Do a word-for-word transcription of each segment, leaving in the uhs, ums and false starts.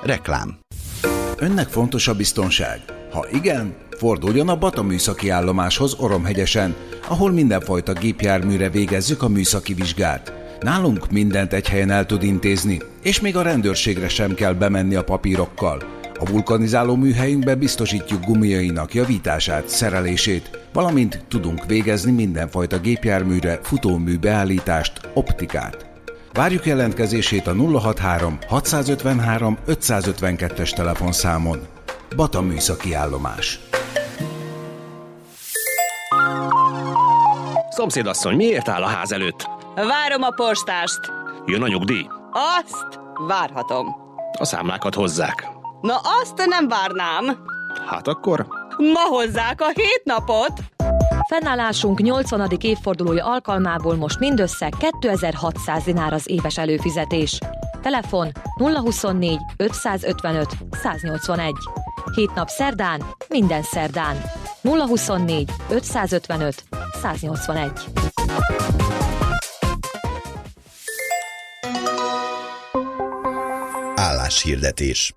Reklám. Önnek fontos a biztonság? Ha igen, forduljon a Bata műszaki állomáshoz Oromhegyesen, ahol mindenfajta gépjárműre végezzük a műszaki vizsgát. Nálunk mindent egy helyen el tud intézni, és még a rendőrségre sem kell bemenni a papírokkal. A vulkanizáló műhelyünkben biztosítjuk gumiainak javítását, szerelését, valamint tudunk végezni mindenfajta gépjárműre futómű beállítást, optikát. Várjuk jelentkezését a nulla hatvanhárom hatszázötvenhárom ötszázötvenkettes telefonszámon. Bata műszaki állomás. Szomszédasszony, miért áll a ház előtt? Várom a postást. Jön a nyugdíj? Azt várhatom. A számlákat hozzák. Na azt nem várnám. Hát akkor? Ma hozzák a hét napot. Fennállásunk nyolcvanadik évfordulója alkalmából most mindössze kétezer-hatszáz dinár az éves előfizetés. Telefon nulla huszonnégy ötszázötvenöt száznyolcvanegy. Hét nap szerdán, minden szerdán. nulla huszonnégy ötszázötvenöt száznyolcvanegy. Álláshirdetés.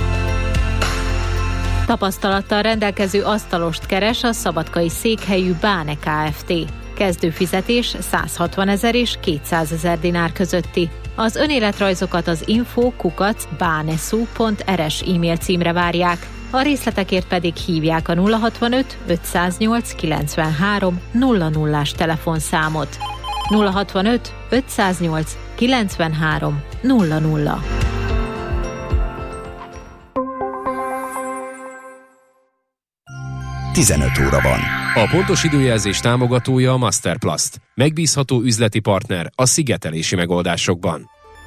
Tapasztalattal rendelkező asztalost keres a szabadkai székhelyű Báne Kft. Kezdőfizetés száz hatvanezer és kétszázezer dinár közötti. Az önéletrajzokat az info kukac bánesu pont rs e-mail címre várják. A részletekért pedig hívják a nulla hatvanöt ötszáznyolc kilencvenhárom nulla nullás telefonszámot. nulla hatvanöt ötszáznyolc kilencvenhárom nulla nulla. tizenöt óra van. A pontos időjelzés támogatója a Masterplast. Megbízható üzleti partner a szigetelési megoldásokban.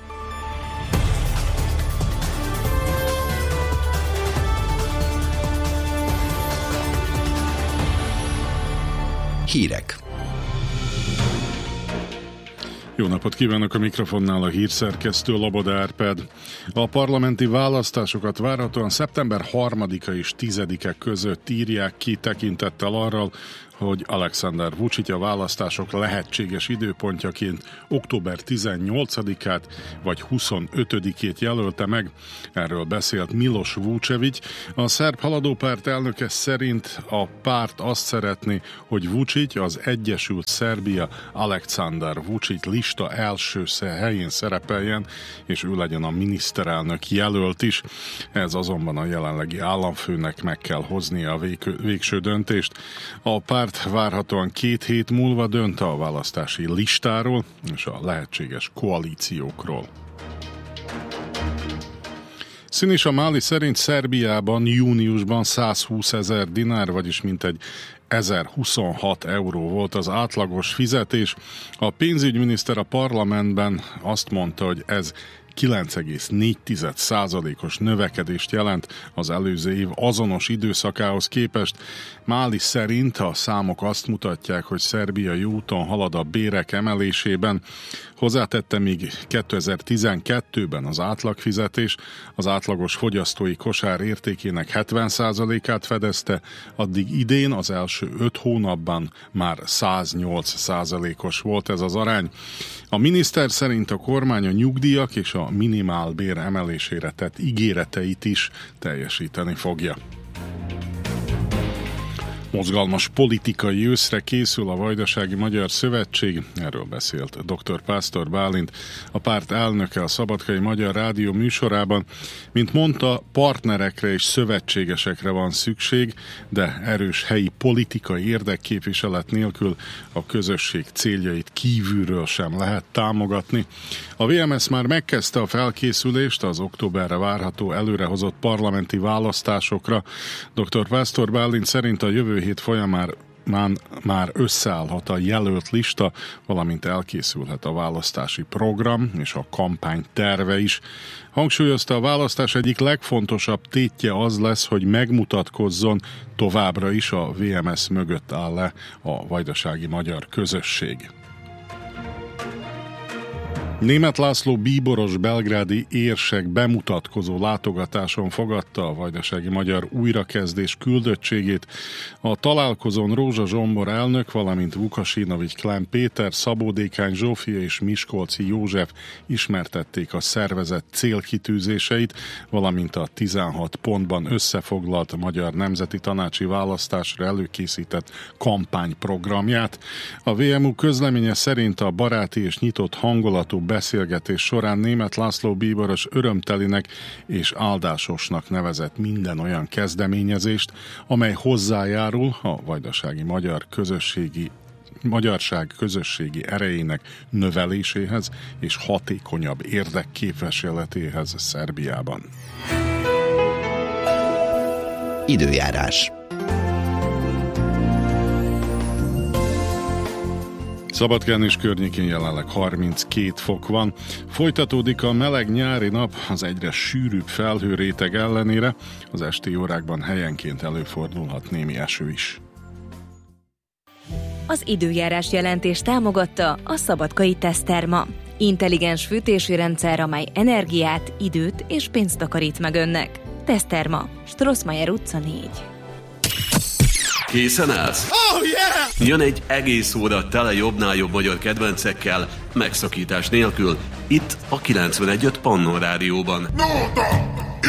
Hírek. Jó napot kívánok, a mikrofonnál a hírszerkesztő Loboda Árpád. A parlamenti választásokat várhatóan szeptember harmadika és tizedike között írják ki tekintettel arra, hogy Alexander Vučić a választások lehetséges időpontjaként október tizennyolcadikát vagy huszonötödikét jelölte meg. Erről beszélt Miloš Vučević. A szerb haladópárt elnöke szerint a párt azt szeretné, hogy Vučić az Egyesült Szerbia Alexander Vučić lista első helyén szerepeljen, és ő legyen a miniszterelnök jelölt is. Ez azonban a jelenlegi államfőnek meg kell hoznia a vég- végső döntést. A párt várhatóan két hét múlva dönt a választási listáról és a lehetséges koalíciókról. Sinisa Mali szerint Szerbiában júniusban százhúszezer dinár, vagyis mintegy ezerhuszonhat euró volt az átlagos fizetés. A pénzügyminiszter a parlamentben azt mondta, hogy ez kilenc egész négy százalékos növekedést jelent az előző év azonos időszakához képest. Máli szerint a számok azt mutatják, hogy Szerbia jó úton halad a bérek emelésében. Hozzátette, még kétezer-tizenkettőben az átlagfizetés az átlagos fogyasztói kosár értékének hetven százalékát fedezte, addig idén az első öt hónapban már száznyolc százalékos volt ez az arány. A miniszter szerint a kormány a nyugdíjak és a minimálbér emelésére tett ígéreteit is teljesíteni fogja. Mozgalmas politikai őszre készül a Vajdasági Magyar Szövetség, erről beszélt dr. Pásztor Bálint, a párt elnöke a Szabadkai Magyar Rádió műsorában. Mint mondta, partnerekre és szövetségesekre van szükség, de erős helyi politikai érdekképviselet nélkül a közösség céljait kívülről sem lehet támogatni. A vé em es már megkezdte a felkészülést az októberre várható előrehozott parlamenti választásokra. dr. Pásztor Bálint szerint a jövő hét folyamán már, már összeállhat a jelölt lista, valamint elkészülhet a választási program és a kampány terve is. Hangsúlyozta, a választás egyik legfontosabb tétje az lesz, hogy megmutatkozzon, továbbra is a vé em es mögött áll-e a vajdasági magyar közösség. Németh László bíboros belgrádi érsek bemutatkozó látogatáson fogadta a Vajdasági Magyar Újrakezdés küldöttségét. A találkozón Rózsa Zsombor elnök, valamint Vukasinovics Klán Péter, Szabó Dékány Zsófia és Miskolci József ismertették a szervezet célkitűzéseit, valamint a tizenhat pontban összefoglalt Magyar Nemzeti Tanácsi Választásra előkészített kampányprogramját. A vé em u közleménye szerint a baráti és nyitott hangulatú beszélgetés során Németh László bíboros örömtelinek és áldásosnak nevezett minden olyan kezdeményezést, amely hozzájárul a vajdasági magyar közösségi magyarság közösségi erejének növeléséhez és hatékonyabb érdekképviseletéhez Szerbiában. Időjárás. Szabadkán és környékén jelenleg harminckét fok van. Folytatódik a meleg nyári nap az egyre sűrűbb felhőréteg ellenére. Az esti órákban helyenként előfordulhat némi eső is. Az időjárás jelentés támogatta a Szabadkai Teszterma. Intelligens fűtési rendszer, amely energiát, időt és pénzt takarít meg önnek. Teszterma, Strossmayer utca négy. Készen állsz? Oh, yeah! Jön egy egész óra tele jobbnál jobb magyar kedvencekkel, megszakítás nélkül, itt a kilencvenegy öt Pannon Rádióban. No,